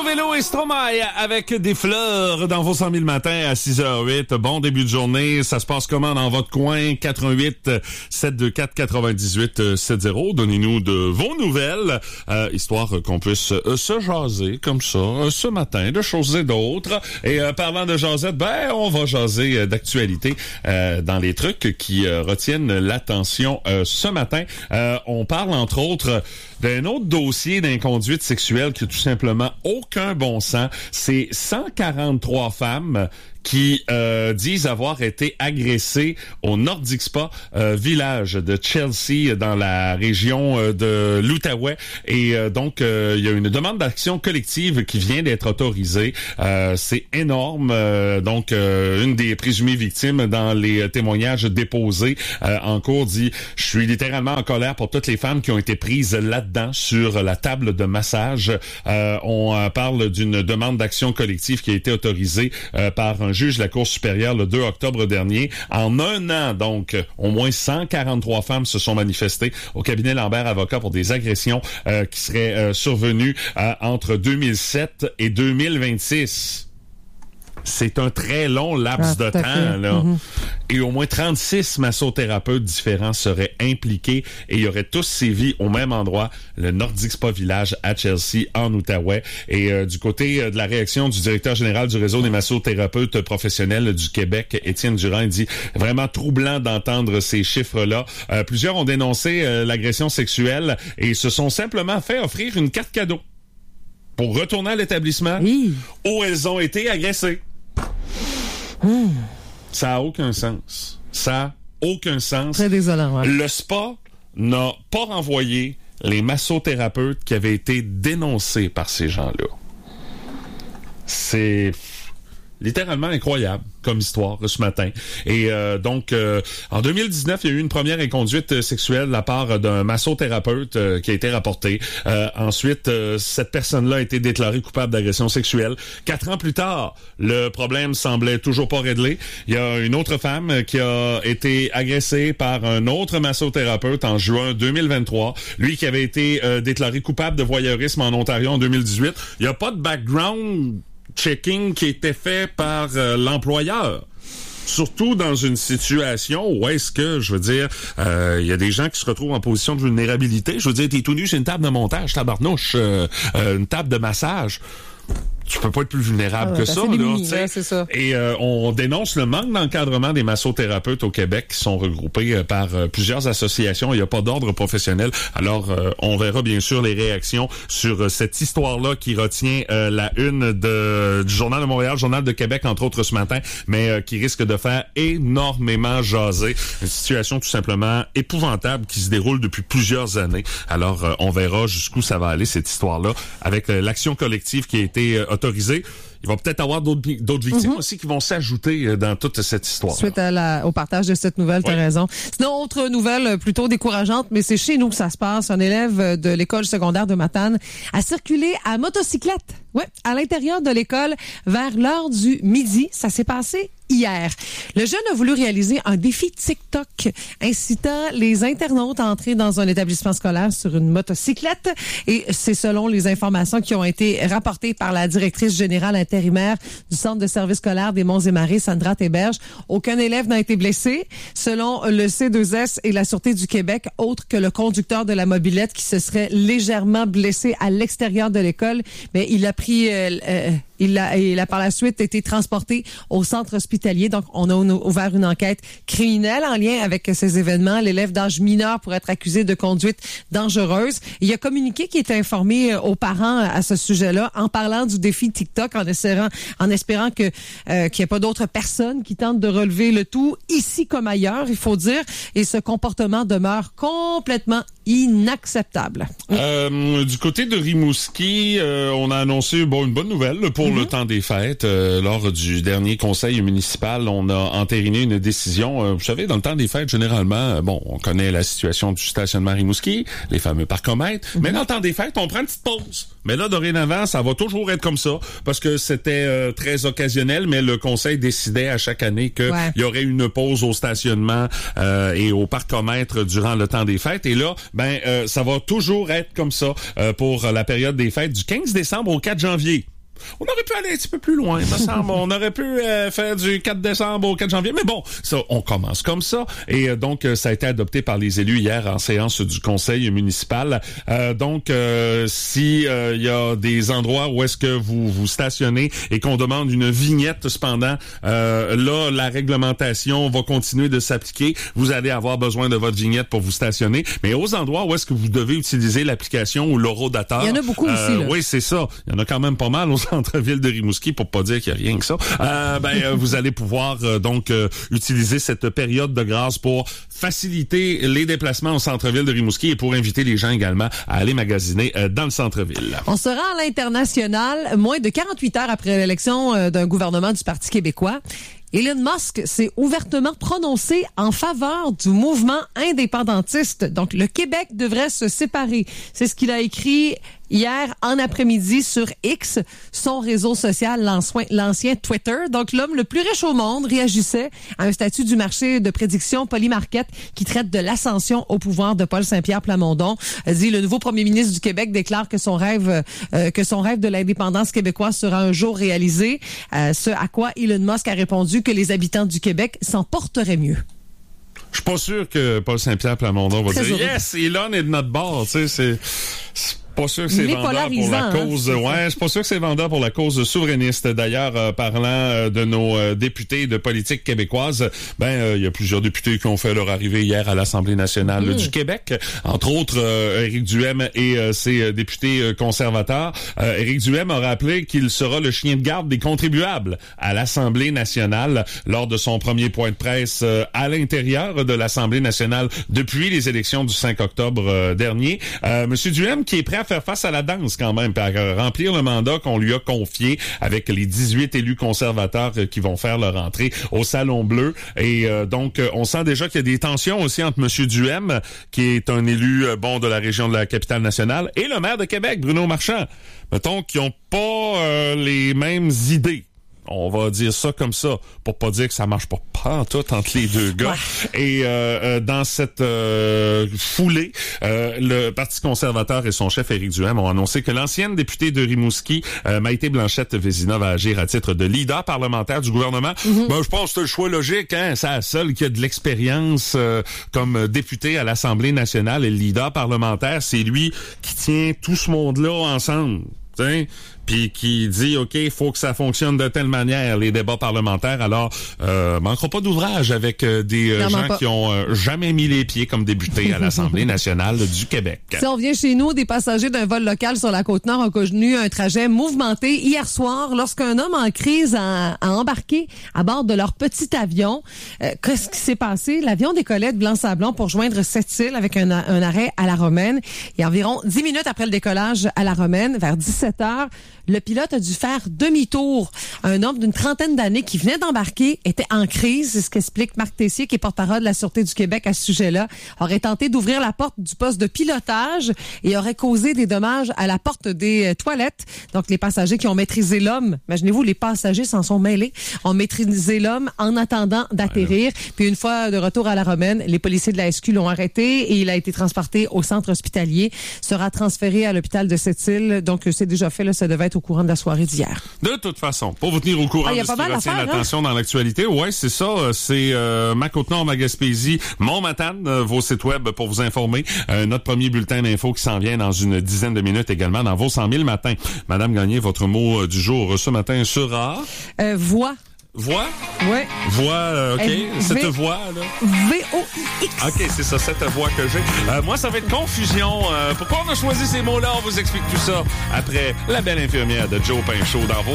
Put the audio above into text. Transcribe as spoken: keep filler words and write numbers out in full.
Vélo et Stromae avec des fleurs dans vos cent mille matins à six heures huit. Bon début de journée. Ça se passe comment dans votre coin? quatre un huit sept deux quatre quatre-vingt-dix-huit soixante. Donnez-nous de vos nouvelles, euh, histoire qu'on puisse euh, se jaser comme ça euh, ce matin, de choses et d'autres. Et euh, parlant de jasette, ben on va jaser euh, d'actualité euh, dans les trucs qui euh, retiennent l'attention euh, ce matin. Euh, on parle entre autres d'un autre dossier d'inconduite sexuelle qui a tout simplement aucun bon sens. C'est cent quarante-trois femmes qui euh, disent avoir été agressés au Nordic Spa, euh, village de Chelsea, dans la région euh, de l'Outaouais. Et euh, donc, euh, il y a une demande d'action collective qui vient d'être autorisée. Euh, c'est énorme. Euh, donc, euh, une des présumées victimes dans les témoignages déposés euh, en cours dit « Je suis littéralement en colère pour toutes les femmes qui ont été prises là-dedans, sur la table de massage. Euh, » On euh, parle d'une demande d'action collective qui a été autorisée euh, par un juge de la Cour supérieure le deux octobre dernier. En un an, donc, au moins cent quarante-trois femmes se sont manifestées au cabinet Lambert Avocat pour des agressions euh, qui seraient euh, survenues euh, entre deux mille sept et deux mille vingt-six. C'est un très long laps ah, de temps, là. Mm-hmm. Et au moins trente-six massothérapeutes différents seraient impliqués et ils auraient tous sévi au même endroit, le Nordic Spa Village à Chelsea, en Outaouais. Et euh, du côté euh, de la réaction du directeur général du réseau des massothérapeutes professionnels du Québec, Étienne Durand, il dit « Vraiment troublant d'entendre ces chiffres-là. Euh, plusieurs ont dénoncé euh, l'agression sexuelle et se sont simplement fait offrir une carte cadeau pour retourner à l'établissement oui. où elles ont été agressées. » Mmh. Ça n'a aucun sens. Ça n'a aucun sens. Très désolant, ouais. Le spa n'a pas renvoyé les massothérapeutes qui avaient été dénoncés par ces gens-là. C'est littéralement incroyable comme histoire ce matin. Et euh, donc, euh, en deux mille dix-neuf, il y a eu une première inconduite sexuelle de la part d'un massothérapeute euh, qui a été rapportée. Euh, ensuite, euh, cette personne-là a été déclarée coupable d'agression sexuelle. Quatre ans plus tard, le problème semblait toujours pas réglé. Il y a une autre femme qui a été agressée par un autre massothérapeute en juin deux mille vingt-trois. Lui qui avait été euh, déclaré coupable de voyeurisme en Ontario en deux mille dix-huit. Il n'y a pas de background checking qui était fait par euh, l'employeur. Surtout dans une situation où est-ce que, je veux dire, il euh, y a des gens qui se retrouvent en position de vulnérabilité. Je veux dire, t'es tout nu sur une table de montage, tabarnouche, euh, euh, une table de massage. Tu peux pas être plus vulnérable ah ouais, que ça, là, tu sais. C'est ça. Et euh, on dénonce le manque d'encadrement des massothérapeutes au Québec qui sont regroupés euh, par euh, plusieurs associations. Il n'y a pas d'ordre professionnel. Alors, euh, on verra bien sûr les réactions sur euh, cette histoire-là qui retient euh, la une de, du Journal de Montréal, Journal de Québec, entre autres ce matin, mais euh, qui risque de faire énormément jaser. Une situation tout simplement épouvantable qui se déroule depuis plusieurs années. Alors, euh, on verra jusqu'où ça va aller, cette histoire-là, avec euh, l'action collective qui a été euh, autorisé. Il va peut-être avoir d'autres, d'autres victimes mm-hmm. aussi qui vont s'ajouter dans toute cette histoire. Suite à la, au partage de cette nouvelle, tu as oui. raison. Sinon, autre nouvelle plutôt décourageante, mais c'est chez nous que ça se passe. Un élève de l'école secondaire de Matane a circulé à motocyclette, ouais, à l'intérieur de l'école vers l'heure du midi. Ça s'est passé hier. Le jeune a voulu réaliser un défi TikTok incitant les internautes à entrer dans un établissement scolaire sur une motocyclette. Et c'est selon les informations qui ont été rapportées par la directrice générale intérimaire du Centre de services scolaires des Monts-et-Marais, Sandra Théberge. Aucun élève n'a été blessé. Selon le C deux S et la Sûreté du Québec, autre que le conducteur de la mobilette qui se serait légèrement blessé à l'extérieur de l'école, mais il a pris... Euh, euh, Il a, il a par la suite été transporté au centre hospitalier. Donc, on a ouvert une enquête criminelle en lien avec ces événements. L'élève d'âge mineur pourrait être accusé de conduite dangereuse. Il a communiqué qu'il était informé aux parents à ce sujet-là en parlant du défi TikTok, en espérant, en espérant que euh, qu'il n'y ait pas d'autres personnes qui tentent de relever le tout ici comme ailleurs, il faut dire. Et ce comportement demeure complètement inacceptable. Euh, du côté de Rimouski, euh, on a annoncé bon une bonne nouvelle pour mm-hmm. le temps des fêtes. Euh, lors du dernier conseil municipal, on a entériné une décision. Euh, vous savez, dans le temps des fêtes, généralement, bon, on connaît la situation du stationnement Rimouski, les fameux parcomètres, mm-hmm. mais dans le temps des fêtes, on prend une petite pause. Mais là, dorénavant, ça va toujours être comme ça, parce que c'était euh, très occasionnel, mais le conseil décidait à chaque année qu'il ouais. y aurait une pause au stationnement euh, et au parcomètre durant le temps des fêtes. Et là, ben, euh, ça va toujours être comme ça euh, pour la période des fêtes du quinze décembre au quatre janvier. On aurait pu aller un petit peu plus loin, me semble. On aurait pu euh, faire du quatre décembre au quatre janvier. Mais bon, ça, on commence comme ça. Et euh, donc, euh, ça a été adopté par les élus hier en séance du conseil municipal. Euh, donc, euh, si il euh, y a des endroits où est-ce que vous vous stationnez et qu'on demande une vignette, cependant, euh, là, la réglementation va continuer de s'appliquer. Vous allez avoir besoin de votre vignette pour vous stationner. Mais aux endroits où est-ce que vous devez utiliser l'application ou l'horodateur... Il y en a beaucoup euh, ici, là. Oui, c'est ça. Il y en a quand même pas mal aux centre-ville de Rimouski, pour pas dire qu'il n'y a rien que ça. Euh, ben, euh, vous allez pouvoir euh, donc euh, utiliser cette période de grâce pour faciliter les déplacements au centre-ville de Rimouski et pour inviter les gens également à aller magasiner euh, dans le centre-ville. On sera à l'international moins de quarante-huit heures après l'élection euh, d'un gouvernement du Parti québécois. Elon Musk s'est ouvertement prononcé en faveur du mouvement indépendantiste. Donc, le Québec devrait se séparer. C'est ce qu'il a écrit hier en après-midi sur X, son réseau social, l'ancien Twitter. Donc, l'homme le plus riche au monde réagissait à un statut du marché de prédiction Polymarket qui traite de l'ascension au pouvoir de Paul Saint-Pierre Plamondon. Dit le nouveau premier ministre du Québec déclare que son rêve, euh, que son rêve de l'indépendance québécoise sera un jour réalisé. Euh, ce à quoi Elon Musk a répondu que les habitants du Québec s'en porteraient mieux. Je suis pas sûr que Paul Saint-Pierre Plamondon va Très dire heureux. « Yes, Elon est de notre bord ». Tu sais, c'est... c'est pas sûr que c'est vendeur pour la cause. Hein, ouais, je suis pas sûr que c'est vendeur pour la cause souverainiste. D'ailleurs, euh, parlant euh, de nos euh, députés de politique québécoise, ben il euh, y a plusieurs députés qui ont fait leur arrivée hier à l'Assemblée nationale mmh. du Québec. Entre autres, euh, Éric Duhem et euh, ses euh, députés euh, conservateurs. Euh, Éric Duhem a rappelé qu'il sera le chien de garde des contribuables à l'Assemblée nationale lors de son premier point de presse euh, à l'intérieur de l'Assemblée nationale depuis les élections du cinq octobre euh, dernier. Euh, Monsieur Duhem qui est prêt à faire face à la danse quand même, à remplir le mandat qu'on lui a confié avec les dix-huit élus conservateurs qui vont faire leur entrée au Salon Bleu. Et euh, donc, on sent déjà qu'il y a des tensions aussi entre M. Duhem, qui est un élu euh, bon de la région de la Capitale-Nationale, et le maire de Québec, Bruno Marchand. Mettons qu'ils n'ont pas euh, les mêmes idées. On va dire ça comme ça, pour pas dire que ça marche pas pantoute entre les deux gars. Ouais. Et euh, euh, dans cette euh, foulée, euh, le Parti conservateur et son chef Éric Duhem ont annoncé que l'ancienne députée de Rimouski, euh, Maïté Blanchette-Vézina, va agir à titre de leader parlementaire du gouvernement. Mm-hmm. Ben, je pense que c'est le choix logique, hein. C'est la seule qui a de l'expérience euh, comme députée à l'Assemblée nationale et le leader parlementaire. C'est lui qui tient tout ce monde-là ensemble. T'sais? Puis qui dit, OK, il faut que ça fonctionne de telle manière, les débats parlementaires. Alors, euh, manquera pas d'ouvrage avec euh, des euh, gens pas. qui ont euh, jamais mis les pieds comme députés à l'Assemblée nationale du Québec. Si on vient chez nous, des passagers d'un vol local sur la Côte-Nord ont connu un trajet mouvementé hier soir lorsqu'un homme en crise a, a embarqué à bord de leur petit avion. Euh, qu'est-ce qui s'est passé? L'avion décollait de Blanc-Sablon pour joindre Sept-Îles avec un, un arrêt à La Romaine. Et environ dix minutes après le décollage à La Romaine, vers dix-sept heures, le pilote a dû faire demi-tour. Un homme d'une trentaine d'années qui venait d'embarquer était en crise. C'est ce qu'explique Marc Tessier, qui est porte-parole de la Sûreté du Québec à ce sujet-là. Aurait tenté d'ouvrir la porte du poste de pilotage et aurait causé des dommages à la porte des toilettes. Donc, les passagers qui ont maîtrisé l'homme, imaginez-vous, les passagers s'en sont mêlés, ont maîtrisé l'homme en attendant d'atterrir. Ouais, puis une fois de retour à La Romaine, les policiers de la S Q l'ont arrêté et il a été transporté au centre hospitalier, sera transféré à l'hôpital de Sept-Îles. Donc, c'est déjà fait, là, ça devait être au courant de la soirée d'hier. De toute façon, pour vous tenir au courant ah, de ce qui retient l'attention hein? dans l'actualité, ouais, c'est ça, c'est euh, ma Côte-Nord, ma Gaspésie, mon Matane, euh, vos sites web pour vous informer. Euh, notre premier bulletin d'infos qui s'en vient dans une dizaine de minutes également dans vos cent mille matins. Madame Gagné, votre mot du jour ce matin sera... Euh, voix. Voix? Oui. Voix, euh, OK. Euh, cette v... voix, là. V O I X. OK, c'est ça, cette voix que j'ai. Euh, moi, ça va être confusion. Euh, pourquoi on a choisi ces mots-là? On vous explique tout ça après la belle infirmière de Joe Pinchot dans vos